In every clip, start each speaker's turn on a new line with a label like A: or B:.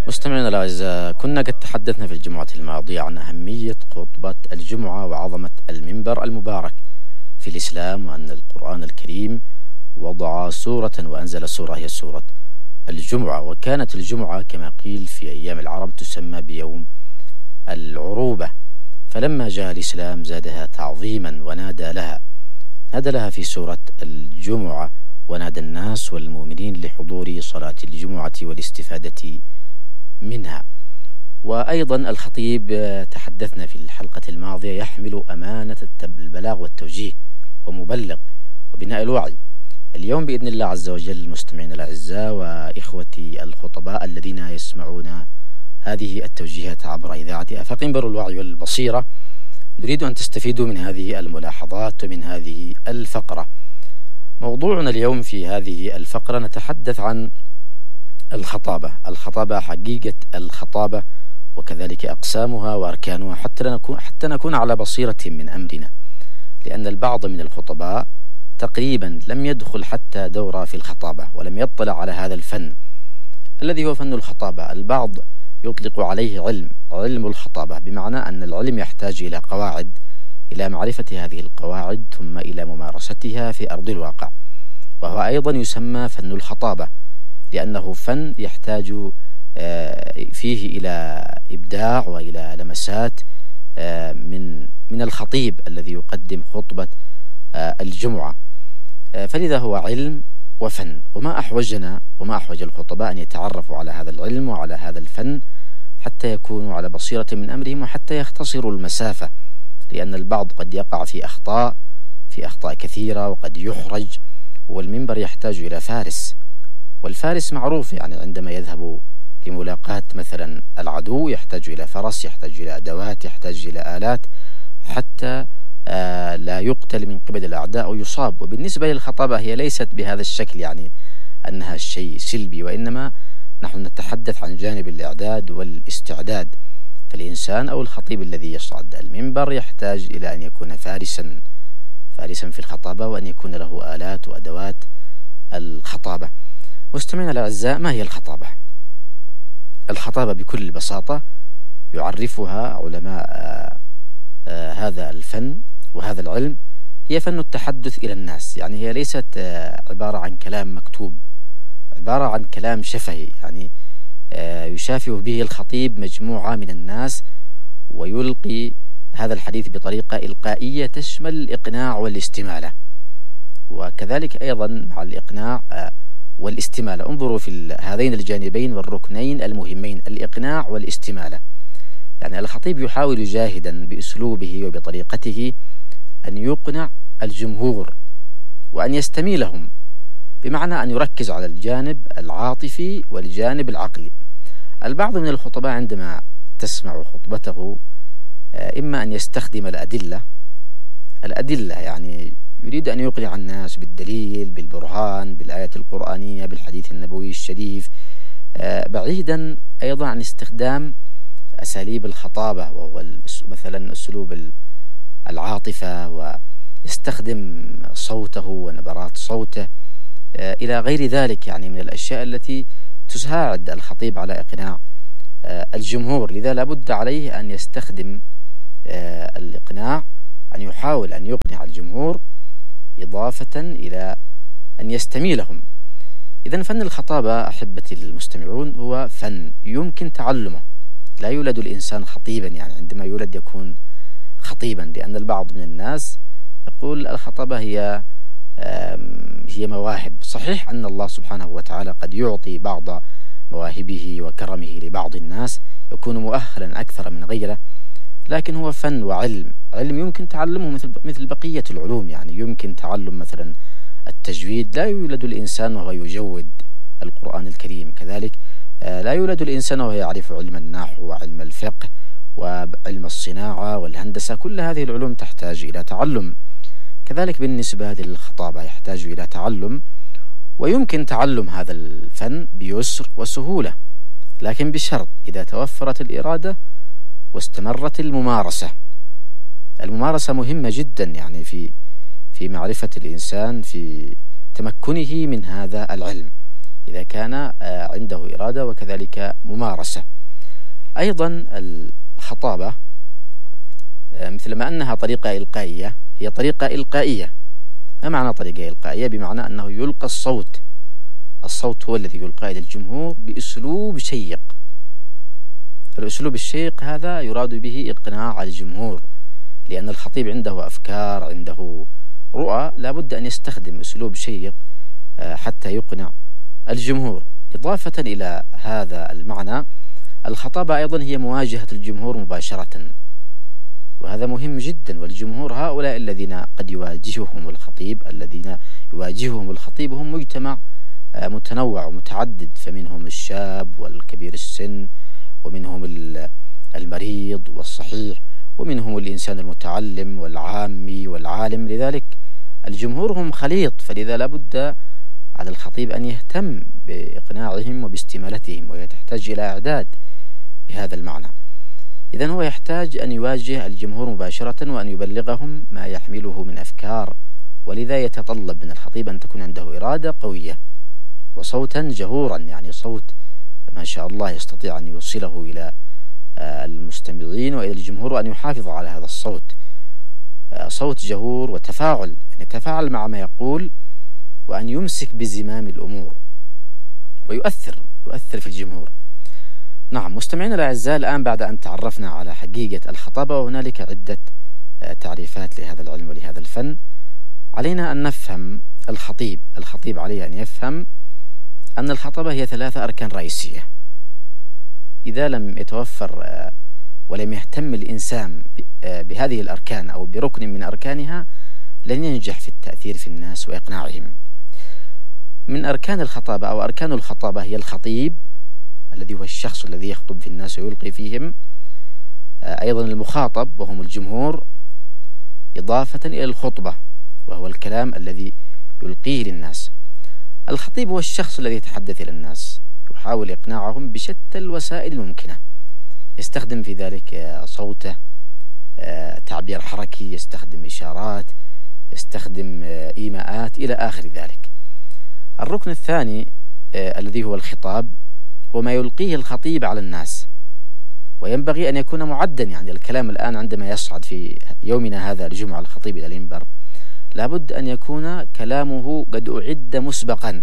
A: مستمعينا الأعزاء، كنا قد تحدثنا في الجمعة الماضية عن أهمية خطبة الجمعة وعظمة المنبر المبارك في الإسلام، وأن القرآن الكريم وضع سورة وأنزل سورة هي سورة الجمعة. وكانت الجمعة كما قيل في أيام العرب تسمى بيوم العروبة، فلما جاء الإسلام زادها تعظيما ونادى لها في سورة الجمعة، ونادى الناس والمؤمنين لحضور صلاة الجمعة والاستفادة منها. وأيضا الخطيب تحدثنا في الحلقة الماضية يحمل أمانة البلاغ والتوجيه ومبلغ وبناء الوعي. اليوم بإذن الله عز وجل مستمعين الأعزاء وإخوتي الخطباء الذين يسمعون هذه التوجيهات عبر إذاعة آفاق منبر الوعي والبصيرة، نريد أن تستفيدوا من هذه الملاحظات ومن هذه الفقرة. موضوعنا اليوم في هذه الفقرة نتحدث عن الخطابة، حقيقة الخطابة، وكذلك أقسامها وأركانها، حتى نكون على بصيرة من أمرنا، لأن البعض من الخطباء تقريبا لم يدخل حتى دورة في الخطابة ولم يطلع على هذا الفن الذي هو فن الخطابة. البعض يطلق عليه علم الخطابة، بمعنى أن العلم يحتاج إلى قواعد، إلى معرفة هذه القواعد ثم إلى ممارستها في أرض الواقع، وهو أيضا يسمى فن الخطابة، لأنه فن يحتاج فيه إلى إبداع وإلى لمسات من الخطيب الذي يقدم خطبة الجمعة. فلذا هو علم وفن، وما أحوج الخطباء أن يتعرفوا على هذا العلم وعلى هذا الفن حتى يكونوا على بصيرة من أمرهم، وحتى يختصروا المسافة، لأن البعض قد يقع في أخطاء كثيرة وقد يحرج. والمنبر يحتاج إلى فارس، والفارس معروف، يعني عندما يذهب لملاقاة مثلا العدو يحتاج إلى فرس، يحتاج إلى أدوات، يحتاج إلى آلات حتى لا يقتل من قبل الأعداء أو يصاب. وبالنسبة للخطابة هي ليست بهذا الشكل، يعني أنها شيء سلبي، وإنما نحن نتحدث عن جانب الإعداد والاستعداد. فالإنسان أو الخطيب الذي يصعد المنبر يحتاج إلى أن يكون فارسا في الخطابة، وأن يكون له آلات وأدوات الخطابة. مستمعينا الأعزاء، ما هي الخطابة؟ الخطابة بكل بساطة يعرفها علماء هذا الفن وهذا العلم هي فن التحدث إلى الناس، يعني هي ليست عبارة عن كلام مكتوب، عبارة عن كلام شفهي، يعني يشافه به الخطيب مجموعة من الناس ويلقي هذا الحديث بطريقة إلقائية تشمل الإقناع والاستمالة، وكذلك أيضا مع الإقناع والاستمالة. انظروا في هذين الجانبين والركنين المهمين، الإقناع والاستمالة. يعني الخطيب يحاول جاهدا بأسلوبه وبطريقته أن يقنع الجمهور وأن يستميلهم، بمعنى أن يركز على الجانب العاطفي والجانب العقلي. البعض من الخطباء عندما تسمع خطبته إما أن يستخدم الأدلة، يعني يريد أن يقنع الناس بالدليل، بالبرهان، بالآية القرآنية، بالحديث النبوي الشريف، بعيدا أيضا عن استخدام أساليب الخطابة، وهو مثلا أسلوب العاطفة، ويستخدم صوته ونبرات صوته إلى غير ذلك، يعني من الأشياء التي تساعد الخطيب على إقناع الجمهور. لذا لابد عليه أن يستخدم الإقناع، أن يحاول أن يقنع الجمهور إضافة إلى أن يستميلهم. إذن فن الخطابة أحبتي المستمعون هو فن يمكن تعلمه، لا يولد الإنسان خطيبا، يعني عندما يولد يكون خطيبا، لأن البعض من الناس يقول الخطابة هي مواهب. صحيح أن الله سبحانه وتعالى قد يعطي بعض مواهبه وكرمه لبعض الناس يكون مؤهلا أكثر من غيره، لكن هو فن وعلم يمكن تعلمه مثل بقية العلوم. يعني يمكن تعلم مثلا التجويد، لا يولد الإنسان وهو يجود القرآن الكريم، كذلك لا يولد الإنسان وهو يعرف علم النحو وعلم الفقه وعلم الصناعة والهندسة، كل هذه العلوم تحتاج إلى تعلم. كذلك بالنسبة للخطابة يحتاج إلى تعلم، ويمكن تعلم هذا الفن بيسر وسهولة، لكن بشرط إذا توفرت الإرادة واستمرت الممارسة. الممارسة مهمة جدا، يعني في معرفة الإنسان، في تمكنه من هذا العلم. إذا كان عنده إرادة وكذلك ممارسة. أيضا الخطابة مثل ما أنها طريقة إلقائية، هي طريقة إلقائية. ما معنى طريقة إلقائية؟ بمعنى أنه يلقى الصوت هو الذي يلقى إلى الجمهور بأسلوب شيق. الأسلوب الشيق هذا يراد به إقناع الجمهور، لأن الخطيب عنده أفكار، عنده رؤى، لابد أن يستخدم أسلوب شيق حتى يقنع الجمهور. إضافة إلى هذا المعنى، الخطابة أيضا هي مواجهة الجمهور مباشرة، وهذا مهم جدا. والجمهور هؤلاء الذين قد يواجههم الخطيب هم مجتمع متنوع ومتعدد، فمنهم الشاب والكبير السن، ومنهم المريض والصحيح، ومنهم الإنسان المتعلم والعامي والعالم. لذلك الجمهور هم خليط، فلذا لابد على الخطيب أن يهتم بإقناعهم وباستمالتهم، وهي تحتاج إلى إعداد بهذا المعنى. إذن هو يحتاج أن يواجه الجمهور مباشرة وأن يبلغهم ما يحمله من أفكار، ولذا يتطلب من الخطيب أن تكون عنده إرادة قوية وصوتا جهورا، يعني صوت ما شاء الله يستطيع أن يوصله إلى المستمعين وإلى الجمهور، وأن يحافظ على هذا الصوت، صوت جهور وتفاعل، أن يتفاعل مع ما يقول، وأن يمسك بزمام الأمور ويؤثر في الجمهور. نعم مستمعينا الأعزاء، الآن بعد أن تعرفنا على حقيقة الخطابة، وهنالك عدة تعريفات لهذا العلم ولهذا الفن، علينا أن نفهم الخطيب عليه أن يفهم أن الخطابة هي 3 أركان رئيسية. إذا لم يتوفر ولم يهتم الإنسان بهذه الأركان أو بركن من أركانها، لن ينجح في التأثير في الناس وإقناعهم. من أركان الخطابة أو أركان الخطابة هي الخطيب الذي هو الشخص الذي يخطب في الناس ويلقي فيهم، أيضا المخاطب وهم الجمهور، إضافة إلى الخطبة وهو الكلام الذي يلقيه للناس. الخطيب هو الشخص الذي يتحدث إلى الناس، يحاول إقناعهم بشتى الوسائل الممكنة، يستخدم في ذلك صوته، تعبير حركي، يستخدم إشارات، يستخدم إيماءات إلى آخر ذلك. الركن الثاني الذي هو الخطاب، هو ما يلقيه الخطيب على الناس، وينبغي أن يكون معدا. يعني الكلام الآن عندما يصعد في يومنا هذا الجمعة الخطيب إلى المنبر، لابد أن يكون كلامه قد أعد مسبقا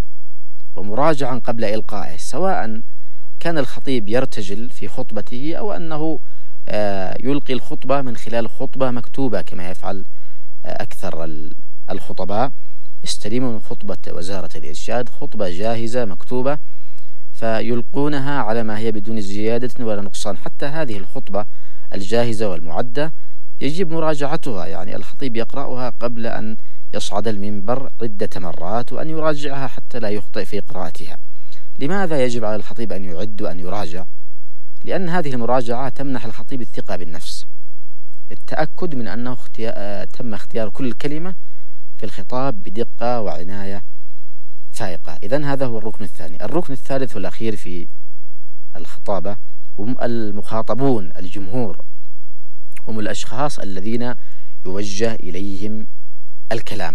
A: ومراجعا قبل إلقائه، سواء كان الخطيب يرتجل في خطبته أو أنه يلقي الخطبة من خلال خطبة مكتوبة كما يفعل أكثر الخطباء، يستلمون من خطبة وزارة الإرشاد خطبة جاهزة مكتوبة فيلقونها على ما هي بدون زيادة ولا نقصان. حتى هذه الخطبة الجاهزة والمعدة يجب مراجعتها، يعني الخطيب يقرأها قبل أن يصعد المنبر عدة مرات، وأن يراجعها حتى لا يخطئ في قراءتها. لماذا يجب على الخطيب أن يعد وأن يراجع؟ لأن هذه المراجعة تمنح الخطيب الثقة بالنفس، التأكد من أنه تم اختيار كل كلمة في الخطاب بدقة وعناية فائقة. إذن هذا هو الركن الثاني. الركن الثالث والأخير في الخطابة هم المخاطبون، الجمهور، هم الأشخاص الذين يوجه إليهم الكلام.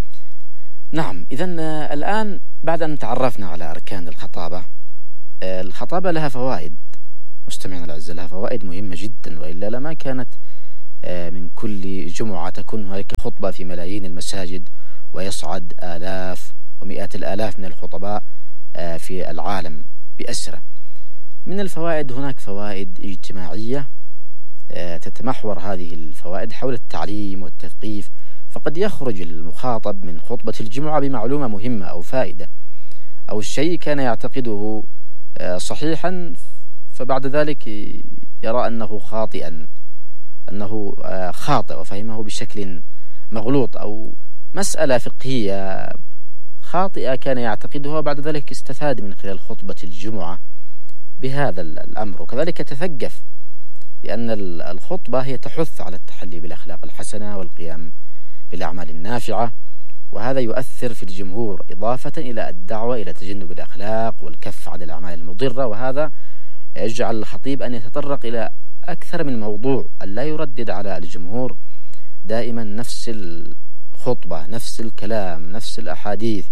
A: نعم، إذن الآن بعد أن تعرفنا على أركان الخطابة، الخطابة لها فوائد مستمعينا الأعزاء، لها فوائد مهمة جدا، وإلا لما كانت من كل جمعة تكون هناك خطبة في ملايين المساجد، ويصعد آلاف ومئات الآلاف من الخطباء في العالم بأسرة. من الفوائد هناك فوائد اجتماعية تتمحور هذه الفوائد حول التعليم والتثقيف، فقد يخرج المخاطب من خطبة الجمعة بمعلومة مهمة أو فائدة، أو الشيء كان يعتقده صحيحا فبعد ذلك يرى أنه خاطئا، أنه خاطئ وفهمه بشكل مغلوط، أو مسألة فقهية خاطئة كان يعتقدها وبعد ذلك استفاد من خلال خطبة الجمعة بهذا الأمر. وكذلك تثقف، لأن الخطبة هي تحث على التحلي بالأخلاق الحسنة والقيام بالأعمال النافعة، وهذا يؤثر في الجمهور، إضافة إلى الدعوة إلى تجنب الأخلاق والكف عن الأعمال المضرة. وهذا يجعل الخطيب أن يتطرق إلى أكثر من موضوع، أن لا يردد على الجمهور دائما نفس الخطبة، نفس الكلام، نفس الأحاديث.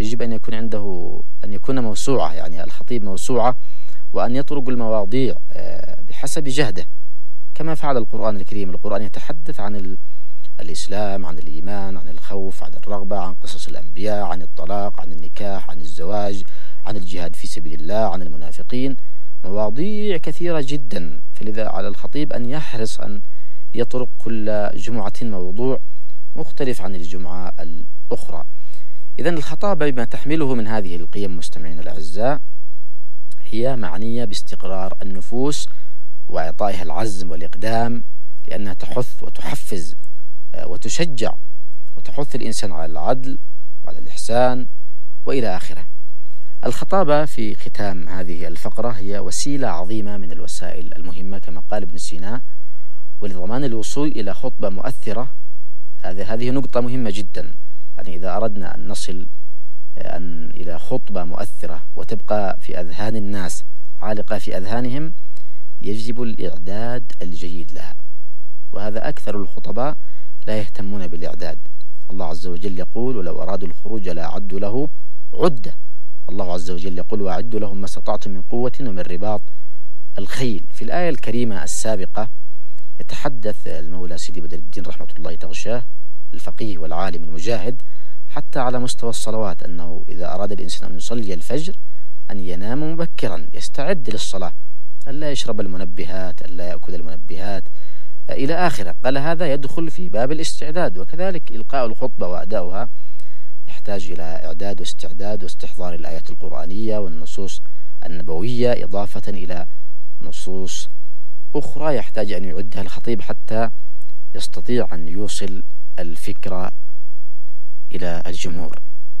A: يجب أن يكون عنده أن يكون موسوعة، يعني الخطيب موسوعة، وأن يطرق المواضيع بحسب جهده كما فعل القرآن الكريم. القرآن يتحدث عن الإسلام، عن الإيمان، عن الخوف، عن الرغبة، عن قصص الأنبياء، عن الطلاق، عن النكاح، عن الزواج، عن الجهاد في سبيل الله، عن المنافقين، مواضيع كثيرة جدا. فلذا على الخطيب أن يحرص أن يطرق كل جمعة موضوع مختلف عن الجمعة الأخرى. إذن الخطابة بما تحمله من هذه القيم مستمعين الأعزاء هي معنية باستقرار النفوس وإعطائها العزم والإقدام، لأنها تحث وتحفز وتشجع وتحث الإنسان على العدل وعلى الإحسان وإلى آخره. الخطابة في ختام هذه الفقرة هي وسيلة عظيمة من الوسائل المهمة كما قال ابن سينا، ولضمان الوصول إلى خطبة مؤثرة هذه نقطة مهمة جدا. يعني إذا أردنا أن نصل إلى خطبة مؤثرة وتبقى في أذهان الناس عالقة في أذهانهم، يجب الإعداد الجيد لها، وهذا أكثر الخطباء لا يهتمون بالإعداد. الله عز وجل يقول: ولو أرادوا الخروج لأعدوا له عدة. الله عز وجل يقول: وأعدوا لهم ما استطعتم من قوة ومن رباط الخيل. في الآية الكريمة السابقة يتحدث المولى سيدي بدر الدين رحمة الله تغشاه الفقيه والعالم المجاهد حتى على مستوى الصلوات، أنه إذا أراد الإنسان أن يصلي الفجر أن ينام مبكرا، يستعد للصلاة، ألا يشرب المنبهات، ألا يأكل المنبهات إلى آخره. قال هذا يدخل في باب الاستعداد. وكذلك إلقاء الخطبة وأداؤها يحتاج إلى إعداد واستعداد واستحضار الآيات القرآنية والنصوص النبوية، إضافة إلى نصوص أخرى يحتاج أن يعدها الخطيب حتى يستطيع أن يوصل الفكرة إلى الجمهور.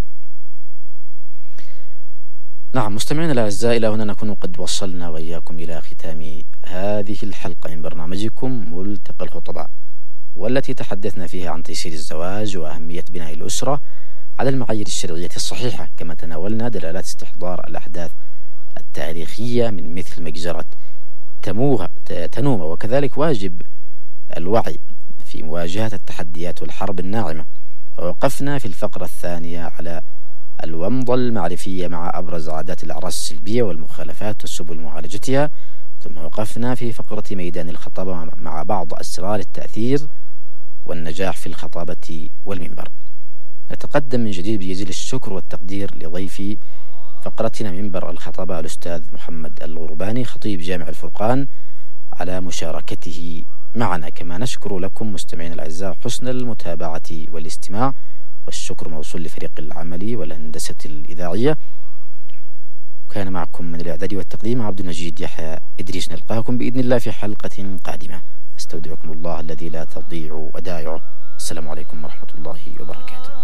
A: نعم مستمعينا الأعزاء، إلى هنا نكون قد وصلنا وإياكم إلى ختام هذه الحلقة من برنامجكم ملتقى الخطباء، والتي تحدثنا فيها عن تيسير الزواج وأهمية بناء الأسرة على المعايير الشرعية الصحيحة، كما تناولنا دلالات استحضار الأحداث التاريخية من مثل مجزرة تنومة، وكذلك واجب الوعي في مواجهة التحديات والحرب الناعمة. ووقفنا في الفقرة الثانية على الومضة المعرفية مع أبرز عادات الأعراس السلبية والمخالفات وسبل معالجتها، ثم وقفنا في فقرة ميدان الخطابة مع بعض أسرار التأثير والنجاح في الخطابة والمنبر. نتقدم من جديد بجزيل الشكر والتقدير لضيفي فقرتنا منبر الخطابة الأستاذ محمد الغرباني خطيب جامع الفرقان على مشاركته معنا، كما نشكر لكم مستمعين الأعزاء حسن المتابعة والاستماع، والشكر موصول لفريق العمل والهندسة الإذاعية. كان معكم من الإعداد والتقديم عبد المجيد يحيى إدريس. نلقاكم بإذن الله في حلقة قادمة. استودعكم الله الذي لا تضيع ودائعه. السلام عليكم ورحمة الله وبركاته.